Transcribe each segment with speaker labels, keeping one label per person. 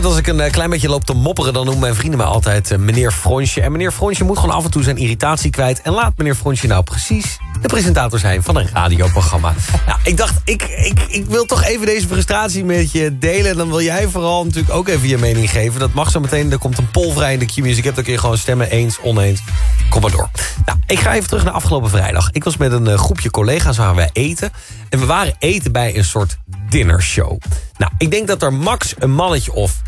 Speaker 1: Als ik een klein beetje loop te mopperen, dan noemen mijn vrienden mij altijd meneer Fronsje. En meneer Fronsje moet gewoon af en toe zijn irritatie kwijt. En laat meneer Fronsje nou precies de presentator zijn van een radioprogramma. Nou, ik dacht, ik wil toch even deze frustratie met je delen. En dan wil jij vooral natuurlijk ook even je mening geven. Dat mag zo meteen, er komt een poll vrij in de Q-Music. Dan kun je gewoon stemmen, eens, oneens. Kom maar door. Nou, ik ga even terug naar afgelopen vrijdag. Ik was met een groepje collega's, waren wij eten. En we waren eten bij een soort dinnershow. Nou, ik denk dat er max een mannetje of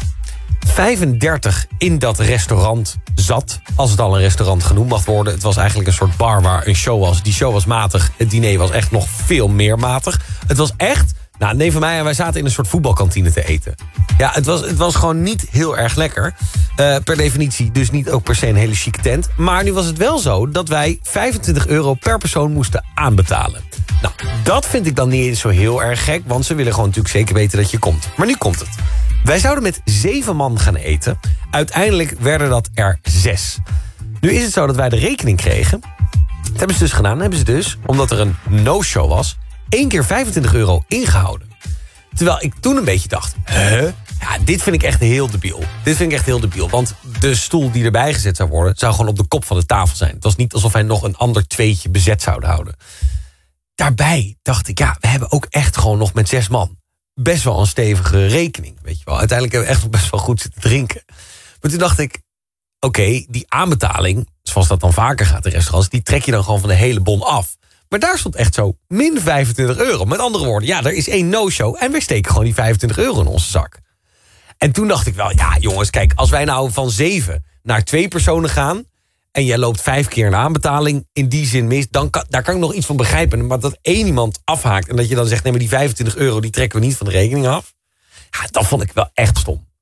Speaker 1: 35 in dat restaurant zat. Als het al een restaurant genoemd mag worden. Het was eigenlijk een soort bar waar een show was. Die show was matig. Het diner was echt nog veel meer matig. Het was echt... Nou, neef van mij en wij zaten in een soort voetbalkantine te eten. Ja, het was gewoon niet heel erg lekker. Per definitie dus niet ook per se een hele chique tent. Maar nu was het wel zo dat wij €25 per persoon moesten aanbetalen. Nou, dat vind ik dan niet eens zo heel erg gek. Want ze willen gewoon natuurlijk zeker weten dat je komt. Maar nu komt het. Wij zouden met 7 man gaan eten. Uiteindelijk werden dat er 6. Nu is het zo dat wij de rekening kregen. Dat hebben ze dus gedaan. Hebben ze dus, omdat er een no-show was, 1 keer €25 ingehouden. Terwijl ik toen een beetje dacht, ja, dit vind ik echt heel debiel. Want de stoel die erbij gezet zou worden, zou gewoon op de kop van de tafel zijn. Het was niet alsof wij nog een ander tweetje bezet zouden houden. Daarbij dacht ik, ja, we hebben ook echt gewoon nog met 6 man best wel een stevige rekening, weet je wel. Uiteindelijk hebben we echt best wel goed zitten drinken. Maar toen dacht ik, oké, die aanbetaling, zoals dat dan vaker gaat in restaurants, die trek je dan gewoon van de hele bon af. Maar daar stond echt zo min €25. Met andere woorden, ja, er is 1 no-show en we steken gewoon die €25 in onze zak. En toen dacht ik wel, ja jongens, kijk, als wij nou van 7 naar 2 personen gaan en jij loopt 5 keer een aanbetaling in die zin mis, daar kan ik nog iets van begrijpen. Maar dat 1 iemand afhaakt en dat je dan zegt, nee, maar die €25 die trekken we niet van de rekening af. Ja, dat vond ik wel echt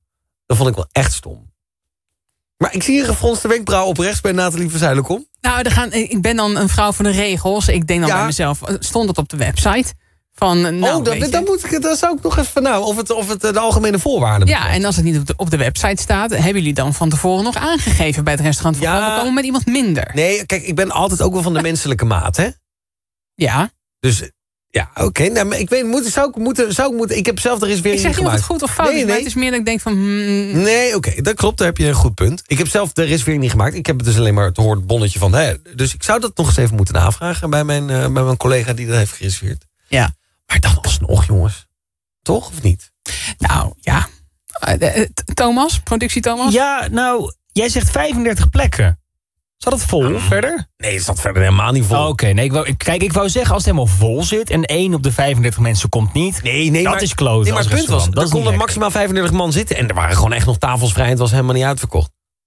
Speaker 1: stom. Maar ik zie een gefronste wenkbrauw op rechts bij Nathalie van Zuilenkom.
Speaker 2: Nou, ik ben dan een vrouw van de regels. Ik denk dan bij mezelf, stond het op de website? Van, nou,
Speaker 1: dan zou ik nog even of het de algemene voorwaarden betreft.
Speaker 2: Ja, en als het niet op de website staat, hebben jullie dan van tevoren nog aangegeven bij het restaurant? Van, we komen met iemand minder.
Speaker 1: Nee, kijk, ik ben altijd ook wel van de menselijke maat, hè?
Speaker 2: Ja.
Speaker 1: Dus, ja, oké. Nou, maar ik weet, zou ik moeten... Ik heb zelf de reservering
Speaker 2: niet gemaakt. Ik zeg niet of het goed of fout is, maar het is meer dat ik denk van...
Speaker 1: Nee, oké, dat klopt, daar heb je een goed punt. Ik heb zelf de reservering niet gemaakt. Ik heb het dus alleen maar te horen het bonnetje van... Dus ik zou dat nog eens even moeten navragen bij mijn collega die dat heeft gereserveerd.
Speaker 2: Ja.
Speaker 1: Maar dan alsnog, jongens. Toch, of niet?
Speaker 2: Nou, ja. Thomas, productie Thomas?
Speaker 3: Ja, nou, jij zegt 35 plekken. Zat het vol verder?
Speaker 1: Nee, het zat verder helemaal niet vol.
Speaker 3: Oké, nee, ik wou zeggen, als het helemaal vol zit en 1 op de 35 mensen komt niet, dat is close.
Speaker 1: Nee, maar het punt was, er konden maximaal 35 man zitten en er waren gewoon echt nog tafels vrij en het was helemaal niet uitverkocht.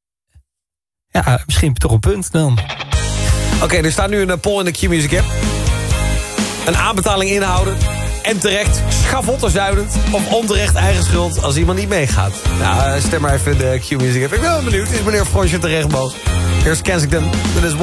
Speaker 3: Ja, misschien heb je toch een punt dan.
Speaker 1: Oké, er staat nu een poll in de Q-Music app. Een aanbetaling inhouden en terecht schavottenzuidend of onterecht eigen schuld als iemand niet meegaat. Nou, stem maar even in de Q-Music app. Ik ben wel benieuwd, is meneer Fronsje terecht, Boos? Here's Kensington, dit is